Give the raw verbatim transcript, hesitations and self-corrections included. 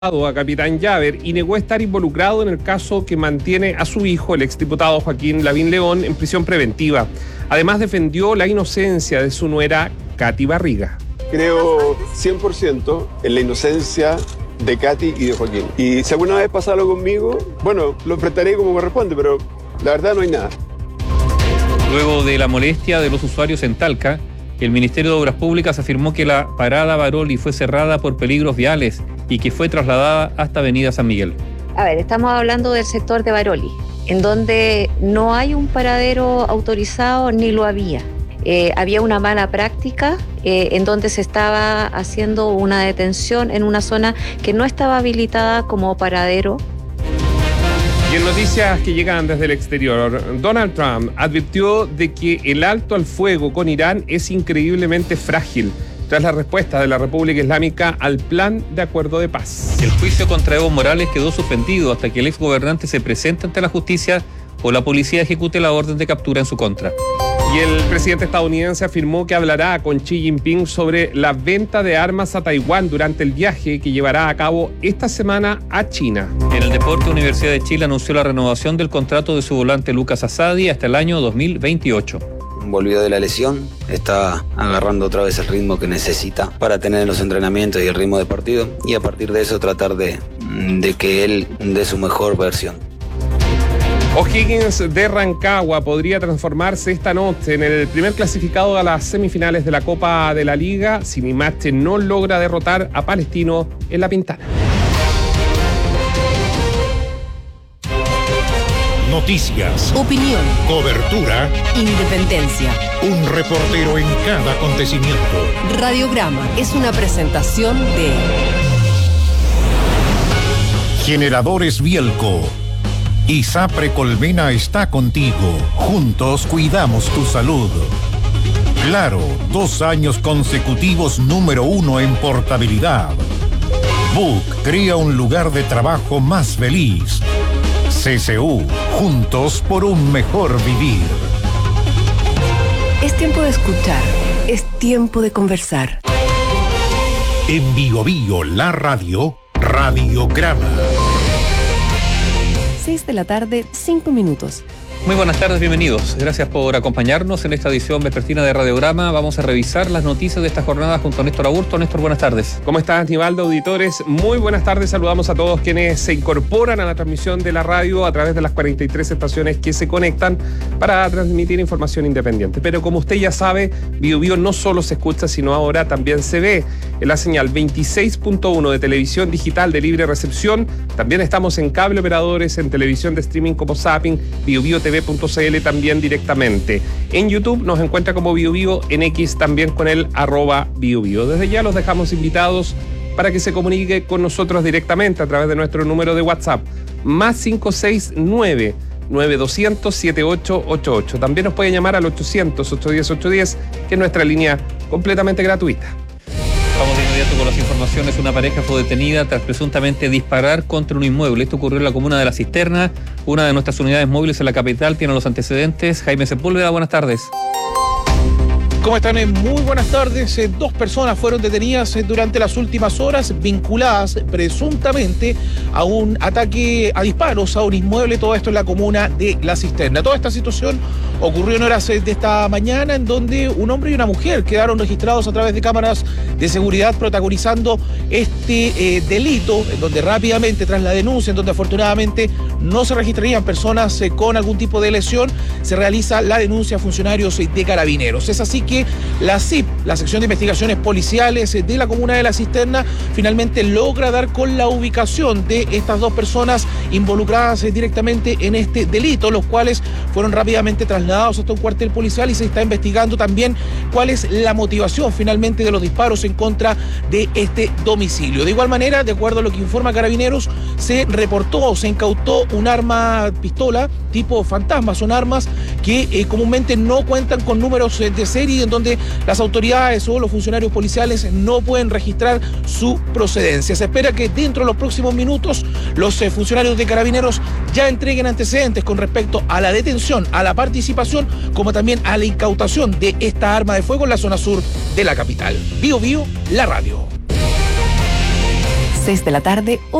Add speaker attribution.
Speaker 1: a Capitán Llaver y negó estar involucrado en el caso que mantiene a su hijo, el exdiputado Joaquín Lavín León, en prisión preventiva. Además, defendió la inocencia de su nuera, Katy Barriga.
Speaker 2: Creo cien por ciento en la inocencia de Katy y de Joaquín. Y si alguna vez pasa algo conmigo, bueno, lo enfrentaré como corresponde, pero la verdad no hay nada.
Speaker 3: Luego de la molestia de los usuarios en Talca, el Ministerio de Obras Públicas afirmó que la parada Baroli fue cerrada por peligros viales y que fue trasladada hasta Avenida San Miguel.
Speaker 4: A ver, estamos hablando del sector de Baroli, en donde no hay un paradero autorizado ni lo había. Eh, había una mala práctica eh, en donde se estaba haciendo una detención en una zona que no estaba habilitada como paradero.
Speaker 1: Y en noticias que llegan desde el exterior, Donald Trump advirtió de que el alto al fuego con Irán es increíblemente frágil tras la respuesta de la República Islámica al plan de acuerdo de paz.
Speaker 3: El juicio contra Evo Morales quedó suspendido hasta que el exgobernante se presente ante la justicia o la policía ejecute la orden de captura en su contra.
Speaker 1: Y el presidente estadounidense afirmó que hablará con Xi Jinping sobre la venta de armas a Taiwán durante el viaje que llevará a cabo esta semana a China.
Speaker 3: En el deporte, Universidad de Chile anunció la renovación del contrato de su volante Lucas Asadi hasta el año dos mil veintiocho.
Speaker 5: Volvió de la lesión, está agarrando otra vez el ritmo que necesita para tener los entrenamientos y el ritmo de partido, y a partir de eso tratar de, de que él dé su mejor versión.
Speaker 1: O'Higgins de Rancagua podría transformarse esta noche en el primer clasificado a las semifinales de la Copa de la Liga si Limache no logra derrotar a Palestino en La Pintana.
Speaker 6: Noticias,
Speaker 7: opinión,
Speaker 6: cobertura,
Speaker 7: independencia.
Speaker 6: Un reportero en cada acontecimiento.
Speaker 7: Radiograma es una presentación de
Speaker 6: Generadores Bielco. ISAPRE Colmena está contigo. Juntos cuidamos tu salud. Claro, dos años consecutivos número uno en portabilidad. Book crea un lugar de trabajo más feliz. C C U, juntos por un mejor vivir.
Speaker 7: Es tiempo de escuchar, es tiempo de conversar.
Speaker 6: En Bio Bio, la radio, Radiograma.
Speaker 7: seis de la tarde, cinco minutos.
Speaker 3: Muy buenas tardes, bienvenidos. Gracias por acompañarnos en esta edición vespertina de Radiograma. Vamos a revisar las noticias de esta jornada junto a Néstor Aburto. Néstor, buenas tardes.
Speaker 1: ¿Cómo estás, Nivaldo, auditores? Muy buenas tardes. Saludamos a todos quienes se incorporan a la transmisión de la radio a través de las cuarenta y tres estaciones que se conectan para transmitir información independiente. Pero como usted ya sabe, Bio Bio no solo se escucha, sino ahora también se ve en la señal veintiséis punto uno de televisión digital de libre recepción. También estamos en cable operadores, en televisión de streaming como Zapping, Bio Bio T V punto c l también directamente. En YouTube nos encuentra como Bio Bio, en X también con el arroba Bio Bio. Desde ya los dejamos invitados para que se comunique con nosotros directamente a través de nuestro número de WhatsApp, más cinco seis nueve, nueve dos cero cero, siete ocho ocho ocho. También nos pueden llamar al ochocientos, ochocientos diez, ochocientos diez, que es nuestra línea completamente gratuita.
Speaker 3: Vamos de inmediato con las informaciones. Una pareja fue detenida tras presuntamente disparar contra un inmueble. Esto ocurrió en la comuna de La Cisterna. Una de nuestras unidades móviles en la capital tiene los antecedentes. Jaime Sepúlveda, buenas tardes.
Speaker 8: ¿Cómo están? Muy buenas tardes. Dos personas fueron detenidas durante las últimas horas vinculadas presuntamente a un ataque a disparos a un inmueble, todo esto en la comuna de La Cisterna. Toda esta situación ocurrió en horas de esta mañana, en donde un hombre y una mujer quedaron registrados a través de cámaras de seguridad protagonizando este eh, delito, en donde rápidamente tras la denuncia, en donde afortunadamente no se registrarían personas eh, con algún tipo de lesión, se realiza la denuncia a funcionarios eh, de Carabineros. Es así que que la C I P, la sección de investigaciones policiales de la comuna de La Cisterna, finalmente logra dar con la ubicación de estas dos personas involucradas directamente en este delito, los cuales fueron rápidamente trasladados hasta un cuartel policial y se está investigando también cuál es la motivación finalmente de los disparos en contra de este domicilio. De igual manera, de acuerdo a lo que informa Carabineros, se reportó, se incautó un arma pistola tipo fantasma. Son armas que eh, comúnmente no cuentan con números eh, de serie, en donde las autoridades o los funcionarios policiales no pueden registrar su procedencia. Se espera que dentro de los próximos minutos los eh, funcionarios de Carabineros ya entreguen antecedentes con respecto a la detención, a la participación, como también a la incautación de esta arma de fuego en la zona sur de la capital. Bio Bio, la radio.
Speaker 7: seis de la tarde.